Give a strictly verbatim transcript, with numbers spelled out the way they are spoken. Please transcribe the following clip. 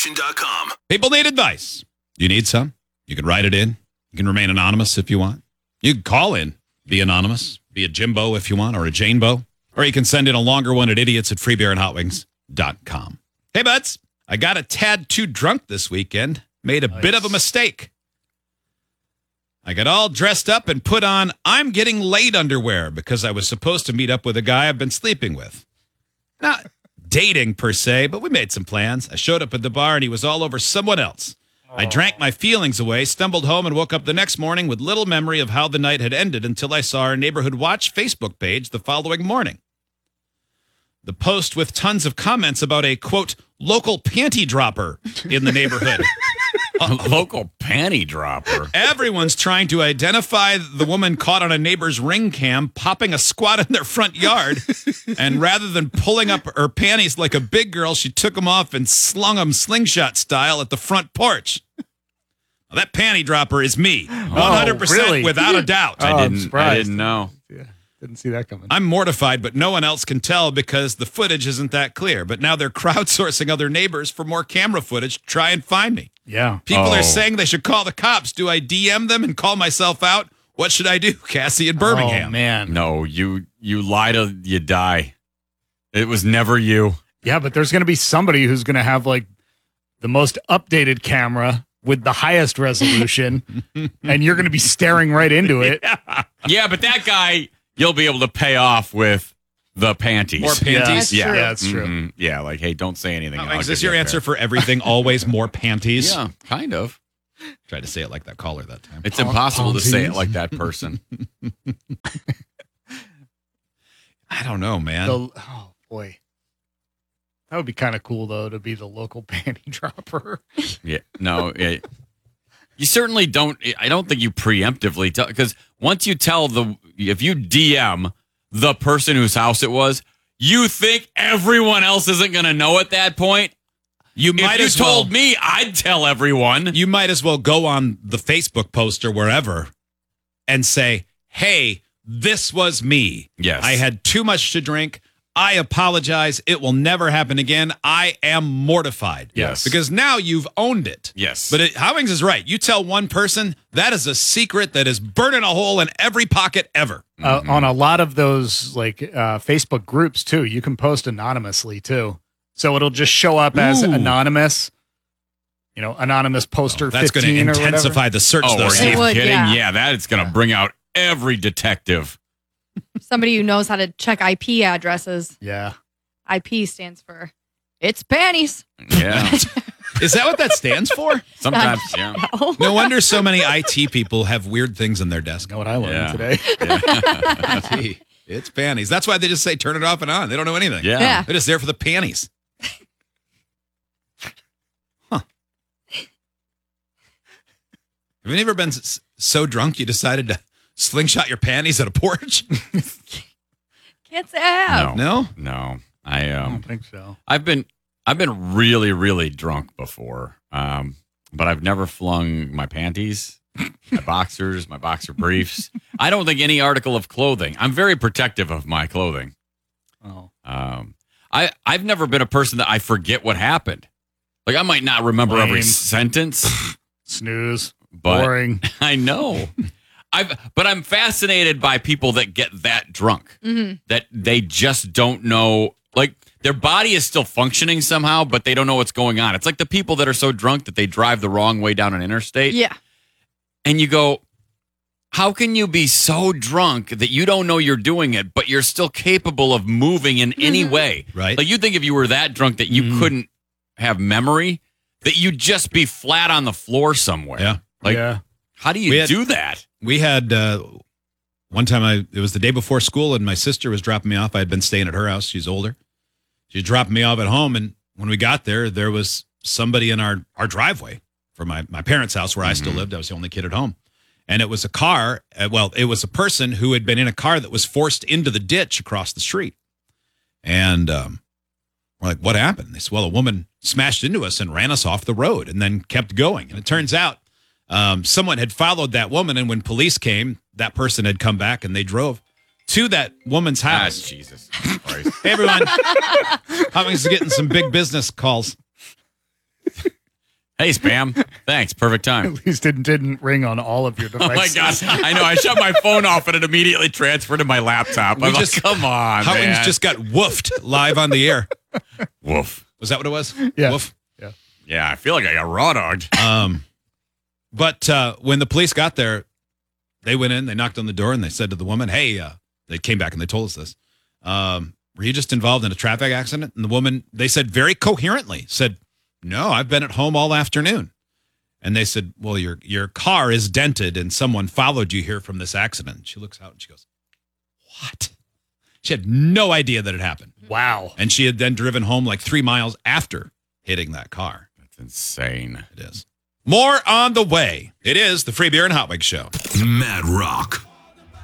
nation dot com. People need advice. You need some? You can write it in. You can remain anonymous if you want. You can call in, be anonymous, be a Jimbo if you want, or a Janebo. Or you can send in a longer one at idiots at free beer and hot wings dot com. Hey, buds, I got a tad too drunk this weekend. Made a nice. bit of a mistake. I got all dressed up and put on I'm getting laid underwear because I was supposed to meet up with a guy I've been sleeping with. Not dating per se, but we made some plans. I showed up at the bar and he was all over someone else. I drank my feelings away, stumbled home, and woke up the next morning with little memory of how the night had ended until I saw our Neighborhood Watch Facebook page the following morning. The post with tons of comments about a, quote, local panty dropper in the neighborhood. A local panty dropper. Everyone's trying to identify the woman caught on a neighbor's ring cam popping a squat in their front yard. And rather than pulling up her panties like a big girl, she took them off and slung them slingshot style at the front porch. Now, that panty dropper is me. one hundred percent really? Without a doubt. I Oh, I'm didn't. I surprised. didn't know. Yeah, didn't see that coming. I'm mortified, but no one else can tell because the footage isn't that clear. But now they're crowdsourcing other neighbors for more camera footage to try and find me. Yeah. People Oh. are saying they should call the cops. Do I D M them and call myself out? What should I do, Cassie in Birmingham? Oh, man. No, you you lie till you die. It was never you. Yeah, but there's going to be somebody who's going to have like the most updated camera with the highest resolution, and you're going to be staring right into it. Yeah, but that guy, you'll be able to pay off with the panties. More Yeah, panties? Yeah, yeah, that's true. Mhm. Yeah, like, hey, don't say anything. and I'll Is give this you your a answer pair. for everything? Always more panties? Yeah, kind of. Tried to say it like that caller that time. It's Pom- impossible to say it panties? like that person. I don't know, man. The- oh, boy. That would be kind of cool, though, to be the local panty dropper. Yeah, no, it, you certainly don't. I don't think you preemptively tell, because once you tell the, if you D M the person whose house it was, you think everyone else isn't going to know at that point. You If might you as told well, me, I'd tell everyone. you might as well go on the Facebook post or wherever and say, hey, this was me. Yes. I had too much to drink. I apologize. It will never happen again. I am mortified. Yes. Because now you've owned it. Yes. But it, Howings is right. You tell one person, that is a secret that is burning a hole in every pocket ever. Uh, on a lot of those like uh, Facebook groups, too, you can post anonymously, too. So it'll just show up as Ooh. anonymous, you know, anonymous poster That's going to fifteen or whatever. intensify the search, Oh, though. are Steve. you would, kidding? yeah. Yeah, that is going to bring out every detective. Somebody who knows how to check I P addresses. Yeah. I P stands for it's panties. Yeah, Is that what that stands for? sometimes. Yeah. Oh. No wonder so many I T people have weird things in their desk. Know what I learned Yeah. today? Gee, it's panties. That's why they just say turn it off and on. They don't know anything. Yeah. Yeah. They're just there for the panties. Huh. Have you ever been s- so drunk you decided to slingshot your panties at a porch? Can't say I have. No? No, I I um, don't think so. I've been I've been really really drunk before, um, but I've never flung my panties, my boxers, my boxer briefs. I don't think any article of clothing. I'm very protective of my clothing. Oh. Um, I I've never been a person that I forget what happened. Like I might not remember every Lame. sentence, Snooze. but Boring. I know. I've but I'm fascinated by people that get that drunk. Mhm. That they just don't know, like their body is still functioning somehow, but they don't know what's going on. It's like the people that are so drunk that they drive the wrong way down an interstate. Yeah. And you go, how can you be so drunk that you don't know you're doing it, but you're still capable of moving in any way? Right. Like you think if you were that drunk that you Mhm. couldn't have memory, that you'd just be flat on the floor somewhere. Yeah. Like, yeah. how do you We had- do that? We had uh, one time, I it was the day before school, and my sister was dropping me off. I had been staying at her house. She's older. She dropped me off at home, and when we got there, there was somebody in our, our driveway for my, my parents' house where I still lived. I was the only kid at home. And it was a car, uh, well, it was a person who had been in a car that was forced into the ditch across the street. And um, we're like, what happened? They said, well, a woman smashed into us and ran us off the road and then kept going. And it turns out um, someone had followed that woman, and when police came, that person had come back and they drove to that woman's Ah, house. Jesus Christ. Hey, everyone. Hummings is getting some big business calls. Hey, spam. Thanks. Perfect time. At least it didn't ring on all of your Oh my devices. gosh. I know. I shut my phone off and it immediately transferred to my laptop. We I'm just- like, come on, Howings man. just got woofed live on the air. Woof. Was that what it was? Yeah. Woof. Yeah, I feel like I got raw dogged. Um, but uh, when the police got there, they went in, they knocked on the door, and they said to the woman, hey, uh, they came back and they told us this. Um, were you just involved in a traffic accident? And the woman, they said very coherently, said, no, I've been at home all afternoon. And they said, well, your your car is dented and someone followed you here from this accident. She looks out and she goes, what? She had no idea that it happened. Wow. And she had then driven home like three miles after hitting that car. That's insane. It is. More on the way. It is the Free Beer and Hot Wings Show. Mad Rock.